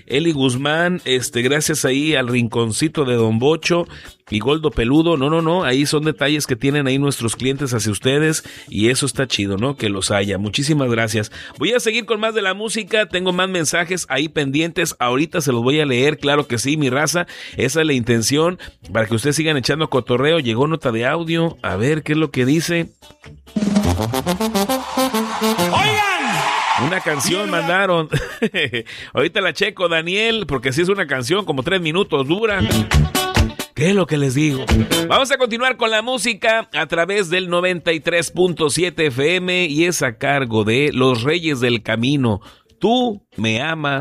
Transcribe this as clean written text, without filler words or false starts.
Eli Guzmán, gracias ahí al rinconcito de Don Bocho y Goldo Peludo. No, ahí son detalles que tienen ahí nuestros clientes hacia ustedes y eso está chido, ¿no? Que los haya. Muchísimas gracias. Voy a seguir con más de la música, tengo más mensajes ahí pendientes, ahorita se los voy a leer, claro que sí, mi raza, esa es la intención, para que ustedes sigan echando cotorreo. Llegó nota de audio, a ver qué es lo que dice. Una canción mandaron. Ahorita la checo, Daniel, porque si es una canción, como 3 minutos dura. ¿Qué es lo que les digo? Vamos a continuar con la música a través del 93.7 FM y es a cargo de Los Reyes del Camino. Tú me amas.